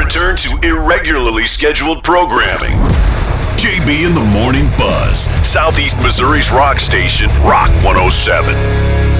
return to irregularly scheduled programming. JB in the Morning Buzz, Southeast Missouri's rock station, Rock 107.